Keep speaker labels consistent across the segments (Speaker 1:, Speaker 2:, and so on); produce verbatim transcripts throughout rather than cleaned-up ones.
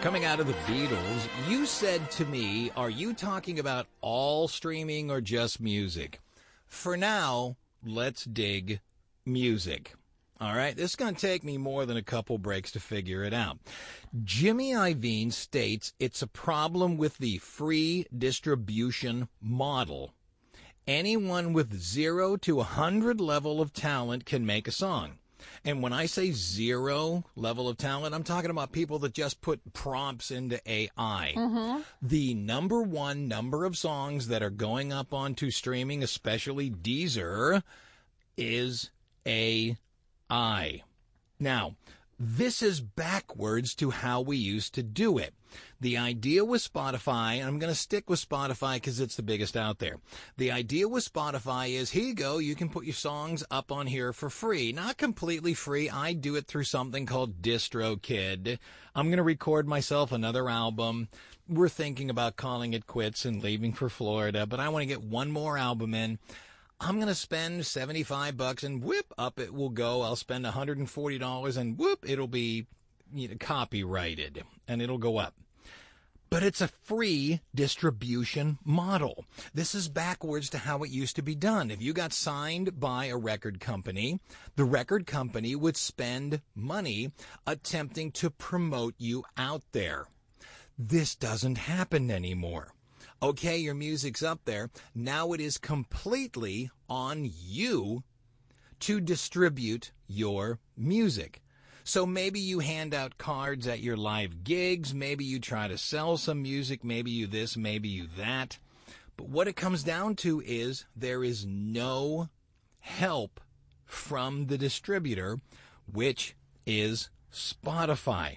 Speaker 1: Coming out of the Beatles, you said to me, are you talking about all streaming or just music? For now, let's dig music. All right, this is going to take me more than a couple breaks to figure it out. Jimmy Iovine states it's a problem with the free distribution model. Anyone with zero to a hundred level of talent can make a song. And when I say zero level of talent, I'm talking about people that just put prompts into A I. Mm-hmm. The number one number of songs that are going up onto streaming, especially Deezer, is A I. Now, this is backwards to how we used to do it. The idea with Spotify, and I'm going to stick with Spotify because it's the biggest out there. The idea with Spotify is, here you go, you can put your songs up on here for free. Not completely free. I do it through something called DistroKid. I'm going to record myself another album. We're thinking about calling it quits and leaving for Florida, but I want to get one more album in. I'm going to spend seventy-five bucks and whoop, up it will go. I'll spend one hundred forty dollars and whoop, it'll be, you know, copyrighted and it'll go up. But it's a free distribution model. This is backwards to how it used to be done. If you got signed by a record company, the record company would spend money attempting to promote you out there. This doesn't happen anymore. Okay, your music's up there. Now it is completely on you to distribute your music. So maybe you hand out cards at your live gigs. Maybe you try to sell some music. Maybe you this, maybe you that. But what it comes down to is there is no help from the distributor, which is Spotify.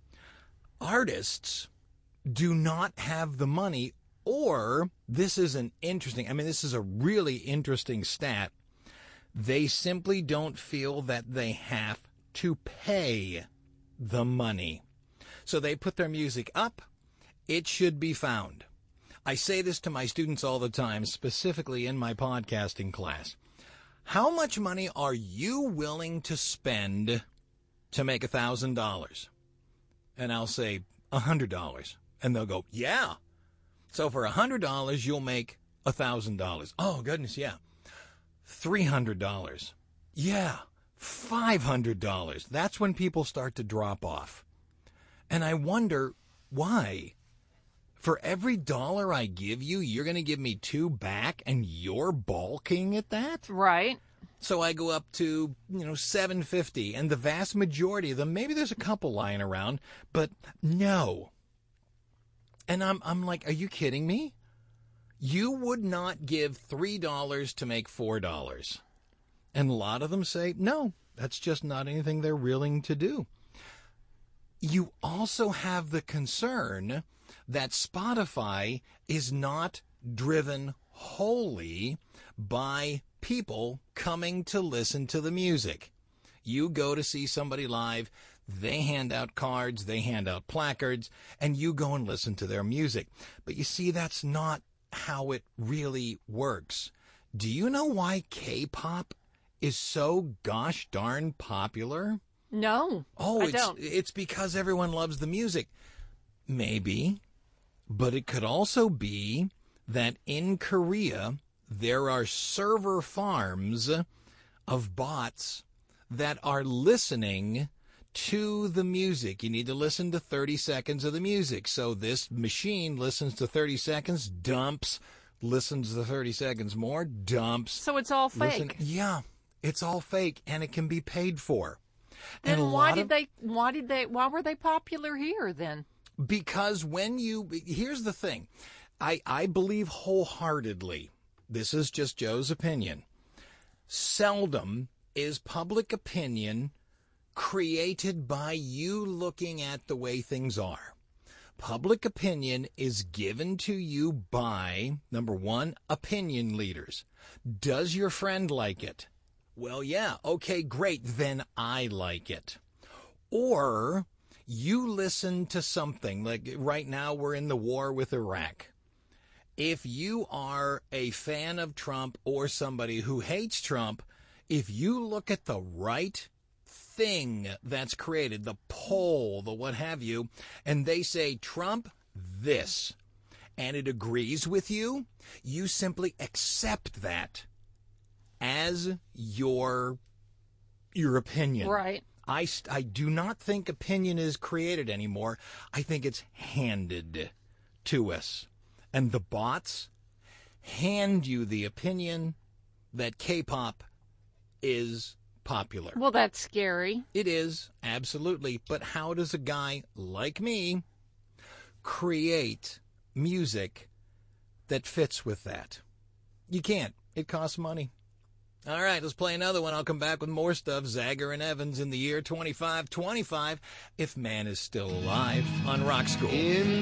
Speaker 1: Artists do not have the money. Or, this is an interesting, I mean, this is a really interesting stat. They simply don't feel that they have to pay the money. So they put their music up. It should be found. I say this to my students all the time, specifically in my podcasting class. How much money are you willing to spend to make one thousand dollars? And I'll say one hundred dollars. And they'll go, yeah. So for one hundred dollars, you'll make one thousand dollars. Oh, goodness, yeah. three hundred dollars. Yeah. five hundred dollars. That's when people start to drop off. And I wonder why. For every dollar I give you, you're going to give me two back, and you're balking at that?
Speaker 2: Right.
Speaker 1: So I go up to, you know, seven hundred fifty dollars, and the vast majority of them, maybe there's a couple lying around, but no. And I'm I'm like, are you kidding me? You would not give three dollars to make four dollars. And a lot of them say, no, that's just not anything they're willing to do. You also have the concern that Spotify is not driven wholly by people coming to listen to the music. You go to see somebody live, they hand out cards, they hand out placards, and you go and listen to their music. But you see, that's not how it really works. Do you know why K-pop is so gosh darn popular?
Speaker 2: No,
Speaker 1: oh,
Speaker 2: I
Speaker 1: it's,
Speaker 2: don't.
Speaker 1: It's because everyone loves the music. Maybe, but it could also be that in Korea, there are server farms of bots that are listening to the music. You need to listen to thirty seconds of the music. So this machine listens to thirty seconds, dumps, listens to thirty seconds more, dumps.
Speaker 2: So it's all fake.
Speaker 1: Listen, yeah, it's all fake, and it can be paid for.
Speaker 2: Then
Speaker 1: and
Speaker 2: why did
Speaker 1: of,
Speaker 2: they? Why did they? Why were they popular here then?
Speaker 1: Because when you here's the thing, I I believe wholeheartedly. This is just Joe's opinion. Seldom is public opinion created by you looking at the way things are. Public opinion is given to you by, number one, opinion leaders. Does your friend like it? Well, yeah, okay, great, then I like it. Or you listen to something, like right now we're in the war with Iraq. If you are a fan of Trump or somebody who hates Trump, if you look at the right thing that's created, the poll, the what have you, and they say, Trump, this, and it agrees with you, you simply accept that as your your opinion.
Speaker 2: Right.
Speaker 1: I, I do not think opinion is created anymore. I think it's handed to us. And the bots hand you the opinion that K-pop is popular.
Speaker 2: Well, that's scary.
Speaker 1: It is, absolutely. But how does a guy like me create music that fits with that? You can't. It costs money. All right, let's play another one. I'll come back with more stuff. Zager and Evans in the year twenty-five twenty-five, if man is still alive, on Rock School. In